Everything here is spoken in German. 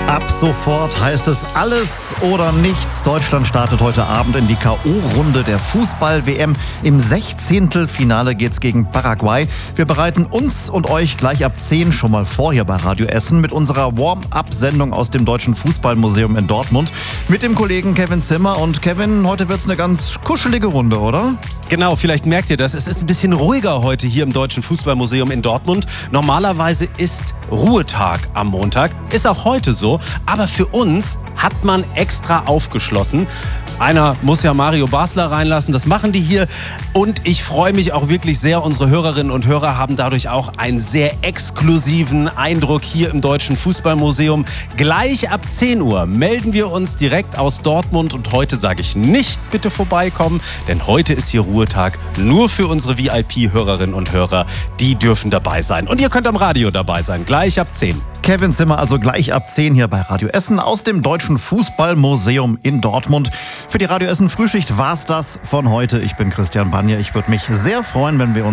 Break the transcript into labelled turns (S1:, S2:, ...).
S1: Ab sofort heißt es alles oder nichts. Deutschland startet heute Abend in die K.O.-Runde der Fußball-WM. Im 16. Finale geht's gegen Paraguay. Wir bereiten uns und euch gleich ab 10 schon mal vor hier bei Radio Essen mit unserer Warm-Up-Sendung aus dem Deutschen Fußballmuseum in Dortmund mit dem Kollegen Kevin Zimmer. Und Kevin, heute wird's eine ganz kuschelige Runde, oder?
S2: Genau, vielleicht merkt ihr das. Es ist ein bisschen ruhiger heute hier im Deutschen Fußballmuseum in Dortmund. Normalerweise ist Ruhetag am Montag. Ist auch heute so. Aber für uns hat man extra aufgeschlossen. Einer muss ja Mario Basler reinlassen, das machen die hier. Und ich freue mich auch wirklich sehr, unsere Hörerinnen und Hörer haben dadurch auch einen sehr exklusiven Eindruck hier im Deutschen Fußballmuseum. Gleich ab 10 Uhr melden wir uns direkt aus Dortmund. Und heute sage ich nicht, bitte vorbeikommen, denn heute ist hier Ruhetag nur für unsere VIP-Hörerinnen und Hörer. Die dürfen dabei sein. Und ihr könnt am Radio dabei sein, gleich ab 10.
S1: Kevin Zimmer also gleich ab 10 hier bei Radio Essen aus dem Deutschen Fußballmuseum in Dortmund. Für die Radio Essen Frühschicht war's das von heute. Ich bin Christian Banja. Ich würde mich sehr freuen, wenn wir uns